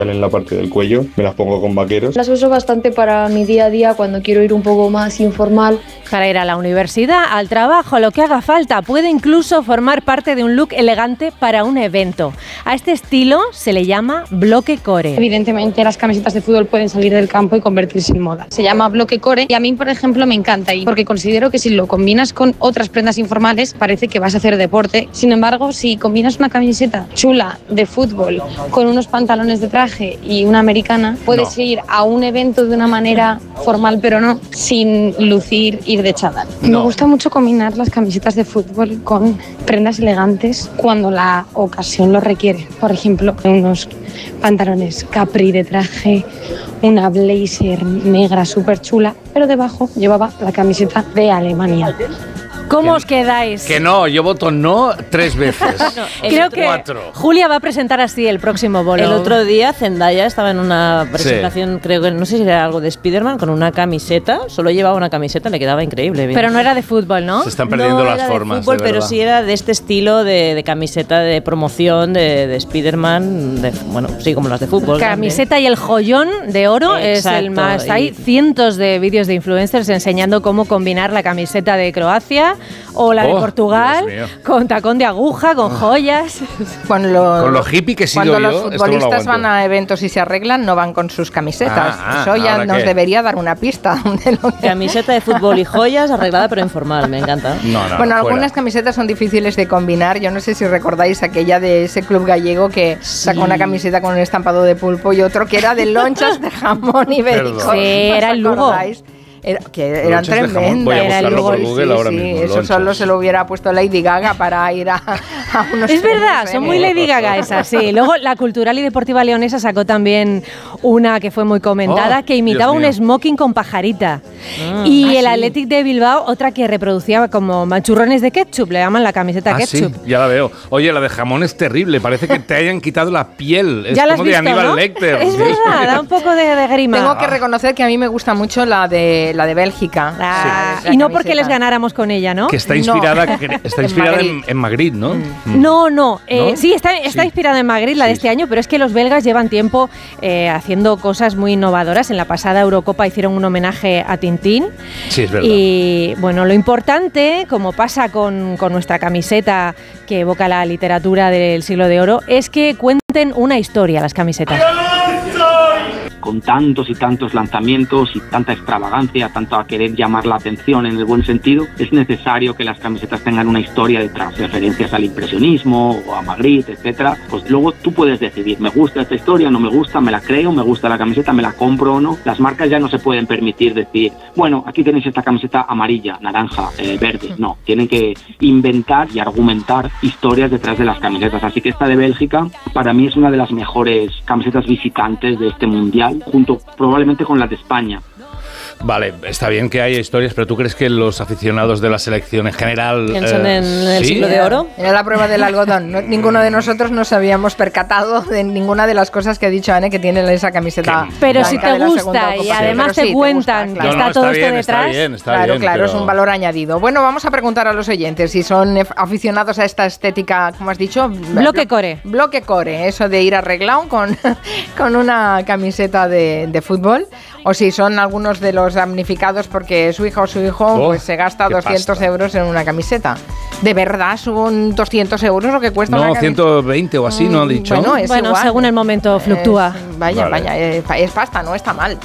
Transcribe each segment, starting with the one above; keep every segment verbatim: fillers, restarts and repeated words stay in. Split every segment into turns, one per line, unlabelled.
en la parte del cuello, me las pongo con vaqueros.
Las uso bastante para mi día a día cuando quiero ir un poco más informal.
Para ir a la universidad, al trabajo, lo que haga falta. Puede incluso formar parte de un look elegante para un evento. A este estilo se le llama bloque core.
Evidentemente las camisetas de fútbol pueden salir del campo y convertirse en moda. Se llama bloque core y a mí, por ejemplo, me encanta y porque considero que si lo combinas con otras prendas informales parece que vas a hacer deporte. Sin embargo, si combinas una camiseta chula de fútbol con unos pantalones de traje y una americana, puedes no. ir a un evento de una manera formal, pero no sin lucir ir de chándal. No. Me gusta mucho combinar las camisetas de fútbol con prendas elegantes cuando la ocasión lo requiere. Por ejemplo, unos pantalones capri de traje, una blazer negra súper chula, pero debajo llevaba la camiseta de Alemania.
¿Cómo os quedáis?
Que no, yo voto no tres veces.
No, creo que cuatro. Julia va a presentar así el próximo bolo.
El otro día Zendaya estaba en una presentación, sí. creo que no sé si era algo de Spider-Man, con una camiseta, solo llevaba una camiseta, le quedaba increíble. Bien.
Pero no era de fútbol, ¿no?
Se están perdiendo
no
las
era
formas.
De fútbol,
de
pero sí era de este estilo de, de camiseta de promoción de, de Spider-Man, de, bueno, sí, como las de fútbol.
Camiseta también. Y el joyón de oro. Exacto, es el más. Hay y... cientos de vídeos de influencers enseñando cómo combinar la camiseta de Croacia o la de oh, Portugal con tacón de aguja, con oh. joyas.
Con lo,
con lo hippie que he sido
cuando
yo,
los futbolistas no van a eventos y se arreglan, no van con sus camisetas. Ah, Eso ya nos qué? debería dar una pista. De lo que...
Camiseta de fútbol y joyas arreglada pero informal, me encanta.
No, no,
bueno,
no,
algunas
fuera.
camisetas son difíciles de combinar. Yo no sé si recordáis aquella de ese club gallego que sí. sacó una camiseta con un estampado de pulpo y otro que era de lonchas de jamón ibérico.
Sí, era el Lugo.
Era, que eran tremendas.
Era el Lugo.
Sí, sí, sí. Eso lonchas. Solo se lo hubiera puesto Lady Gaga para ir a, a unos.
Es verdad, son muy Lady Gaga esas, sí. Luego la Cultural y Deportiva Leonesa sacó también una que fue muy comentada, oh, que imitaba un smoking con pajarita. Ah, y ah, el sí. Athletic de Bilbao, otra que reproducía como machurrones de ketchup, le llaman la camiseta
ah,
ketchup.
Sí, ya la veo. Oye, la de jamón es terrible, parece que te hayan quitado la piel. Es
ya
como
visto,
de Aníbal
¿no?
Lecter.
Es verdad, da un poco de, de grima.
Tengo que reconocer que a mí me gusta mucho la de la de Bélgica.
Ah, sí. Y no porque les ganáramos con ella, ¿no?
Que está inspirada, no. que está inspirada en, Madrid. En, en Madrid, ¿no?
Mm. No, no. Eh, ¿No? Sí, está, está sí. inspirada en Madrid, la de sí. este año, pero es que los belgas llevan tiempo eh, haciendo cosas muy innovadoras. En la pasada Eurocopa hicieron un homenaje a Tintín.
Sí, es verdad.
Y bueno, lo importante, como pasa con, con nuestra camiseta que evoca la literatura del siglo de oro, es que cuenten una historia las camisetas.
Con tantos y tantos lanzamientos y tanta extravagancia, tanto a querer llamar la atención en el buen sentido, es necesario que las camisetas tengan una historia detrás, referencias al impresionismo o a Magritte, etcétera. Pues luego tú puedes decidir, me gusta esta historia, no me gusta, me la creo, me gusta la camiseta, me la compro o no. Las marcas ya no se pueden permitir decir, bueno, aquí tenéis esta camiseta amarilla, naranja, eh, verde. No, tienen que inventar y argumentar historias detrás de las camisetas. Así que esta de Bélgica para mí es una de las mejores camisetas visitantes de este mundial, junto probablemente con la de España.
Vale, está bien que haya historias, pero ¿tú crees que los aficionados de la selección en general
piensan eh, en el
¿sí?
siglo de oro?
Era la prueba del algodón. No, ninguno de nosotros nos habíamos percatado de ninguna de las cosas que ha dicho Anne que tiene esa camiseta.
Pero si te gusta y además te sí, cuentan te gusta, claro. que está no, no, todo está esto
bien,
detrás.
Está bien, está
claro,
bien,
claro,
pero...
es un valor añadido. Bueno, vamos a preguntar a los oyentes si son aficionados a esta estética, ¿cómo has dicho?
Bloque core.
Bloque core, eso de ir arreglado con, con una camiseta de, de fútbol. O si son algunos de los damnificados porque su hija o su hijo oh, pues se gasta doscientos pasta. euros en una camiseta. ¿De verdad son doscientos euros lo que cuesta
no,
una camiseta?
No, ciento veinte o así, ¿no ha dicho?
Bueno, es
bueno
igual.
según el momento fluctúa.
Es, vaya, vale. vaya, es, es pasta, no está mal.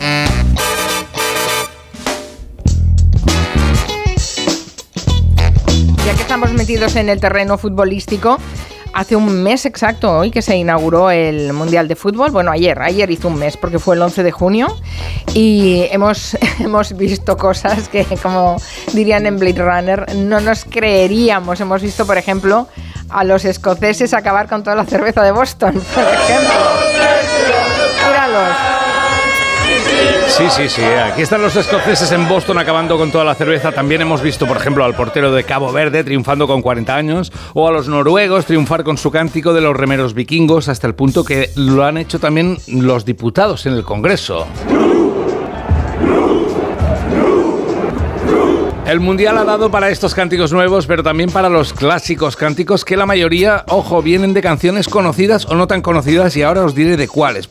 Ya que estamos metidos en el terreno futbolístico, hace un mes exacto hoy que se inauguró el Mundial de Fútbol. Bueno, ayer, ayer hizo un mes porque fue el once de junio y hemos, hemos visto cosas que, como dirían en Blade Runner, no nos creeríamos. Hemos visto, por ejemplo, a los escoceses acabar con toda la cerveza de Boston, por ejemplo. Míralos.
Sí, sí, sí. Aquí están los escoceses en Boston acabando con toda la cerveza. También hemos visto, por ejemplo, al portero de Cabo Verde triunfando con cuarenta años o a los noruegos triunfar con su cántico de los remeros vikingos hasta el punto que lo han hecho también los diputados en el Congreso. El Mundial ha dado para estos cánticos nuevos, pero también para los clásicos cánticos que la mayoría, ojo, vienen de canciones conocidas o no tan conocidas y ahora os diré de cuáles.